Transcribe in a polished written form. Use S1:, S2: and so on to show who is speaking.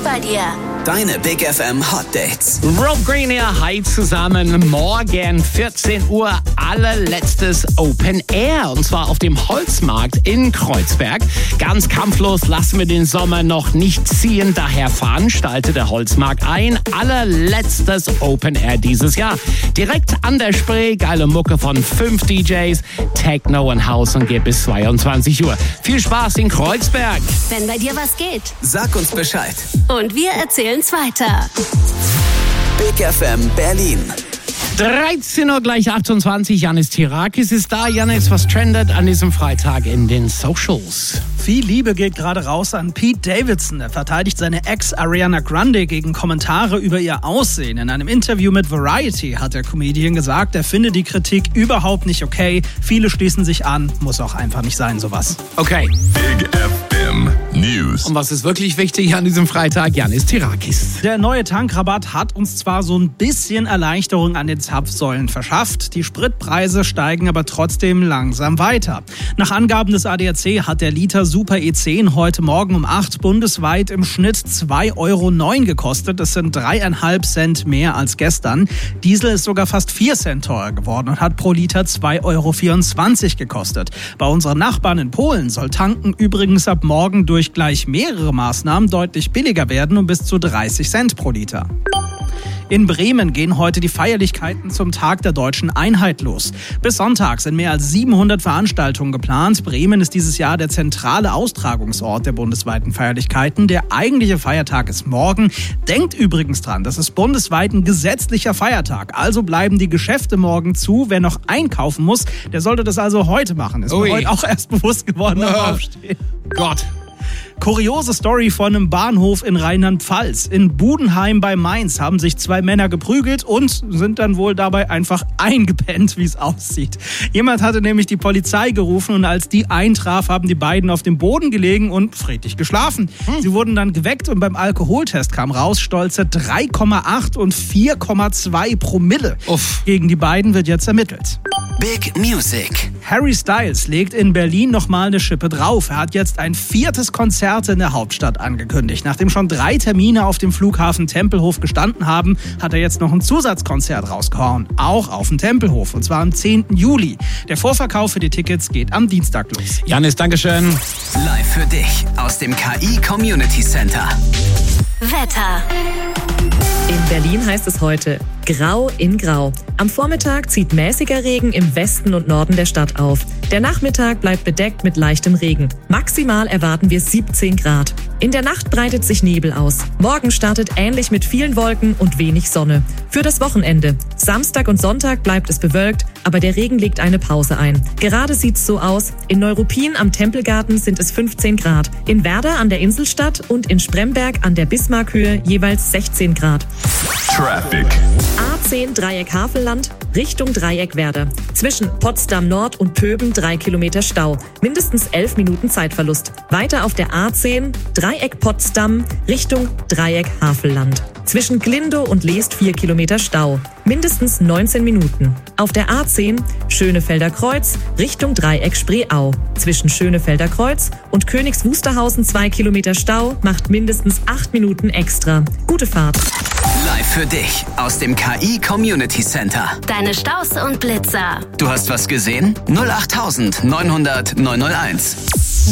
S1: bei dir?
S2: Deine Big FM Hot Dates.
S3: Rob Green hier, hi zusammen. Morgen 14 Uhr allerletztes Open Air. Und zwar auf dem Holzmarkt in Kreuzberg. Ganz kampflos lassen wir den Sommer noch nicht ziehen. Daher veranstaltet der Holzmarkt ein allerletztes Open Air dieses Jahr. Direkt an der Spree, geile Mucke von 5 DJs, Techno und House und geht bis 22 Uhr. Viel Spaß in Kreuzberg.
S1: Wenn bei dir was geht.
S2: Sag uns Bescheid.
S1: Und wir erzählen's weiter.
S2: Big FM Berlin.
S3: 13 Uhr gleich 28. Yannis Tirakis ist da. Yannis, was trendet an diesem Freitag in den Socials?
S4: Viel Liebe geht gerade raus an Pete Davidson. Er verteidigt seine Ex Ariana Grande gegen Kommentare über ihr Aussehen. In einem Interview mit Variety hat der Comedian gesagt, er finde die Kritik überhaupt nicht okay. Viele schließen sich an, muss auch einfach nicht sein, sowas.
S3: Okay.
S5: Big FM News.
S3: Und was ist wirklich wichtig an diesem Freitag? Yannis Tirakis.
S4: Der neue Tankrabatt hat uns zwar so ein bisschen Erleichterung an den Zapfsäulen verschafft. Die Spritpreise steigen aber trotzdem langsam weiter. Nach Angaben des ADAC hat der Liter Super E10 heute Morgen um 8 bundesweit im Schnitt 2,09 € gekostet. Das sind 3,5 Cent mehr als gestern. Diesel ist sogar fast 4 Cent teurer geworden und hat pro Liter 2,24 € gekostet. Bei unseren Nachbarn in Polen soll Tanken übrigens ab morgen durch gleich mehrere Maßnahmen deutlich billiger werden, um bis zu 30 Cent pro Liter. In Bremen gehen heute die Feierlichkeiten zum Tag der Deutschen Einheit los. Bis Sonntag sind mehr als 700 Veranstaltungen geplant. Bremen ist dieses Jahr der zentrale Austragungsort der bundesweiten Feierlichkeiten. Der eigentliche Feiertag ist morgen. Denkt übrigens dran, das ist bundesweit ein gesetzlicher Feiertag. Also bleiben die Geschäfte morgen zu. Wer noch einkaufen muss, der sollte das also heute machen. Ist mir heute auch erst bewusst geworden beim Aufstehen.
S3: Gott.
S4: Kuriose Story von einem Bahnhof in Rheinland-Pfalz. In Budenheim bei Mainz haben sich 2 Männer geprügelt und sind dann wohl dabei einfach eingepennt, wie es aussieht. Jemand hatte nämlich die Polizei gerufen und als die eintraf, haben die beiden auf dem Boden gelegen und friedlich geschlafen. Sie wurden dann geweckt und beim Alkoholtest kam raus, stolze 3,8 und 4,2 Promille.
S3: Uff.
S4: Gegen die beiden wird jetzt ermittelt.
S2: Big Music.
S4: Harry Styles legt in Berlin nochmal eine Schippe drauf. Er hat jetzt ein 4. Konzert in der Hauptstadt angekündigt. Nachdem schon 3 Termine auf dem Flughafen Tempelhof gestanden haben, hat er jetzt noch ein Zusatzkonzert rausgehauen. Auch auf dem Tempelhof, und zwar am 10. Juli. Der Vorverkauf für die Tickets geht am Dienstag los.
S3: Yannis, Dankeschön.
S2: Live für dich aus dem KI Community Center.
S1: Wetter.
S6: In Berlin heißt es heute grau in grau. Am Vormittag zieht mäßiger Regen im Westen und Norden der Stadt auf. Der Nachmittag bleibt bedeckt mit leichtem Regen. Maximal erwarten wir 17 Grad. In der Nacht breitet sich Nebel aus. Morgen startet ähnlich mit vielen Wolken und wenig Sonne. Für das Wochenende. Samstag und Sonntag bleibt es bewölkt, aber der Regen legt eine Pause ein. Gerade sieht's so aus. In Neuruppin am Tempelgarten sind es 15 Grad. In Werder an der Inselstadt und in Spremberg an der Bismarckhöhe jeweils 16 Grad.
S5: Traffic.
S6: A10 Dreieck Havelland, Richtung Dreieck Werder. Zwischen Potsdam Nord und Pöben 3 Kilometer Stau. Mindestens 11 Minuten Zeitverlust. Weiter auf der A10 Dreieck Potsdam, Richtung Dreieck Havelland. Zwischen Glindow und Leest 4 Kilometer Stau. Mindestens 19 Minuten. Auf der A10 Schönefelder Kreuz, Richtung Dreieck Spreeau. Zwischen Schönefelder Kreuz und Königs Wusterhausen 2 Kilometer Stau macht mindestens 8 Minuten extra. Gute Fahrt.
S2: Live für dich aus dem KI Community Center.
S1: Deine Staus und Blitzer.
S2: Du hast was gesehen? 08900 901.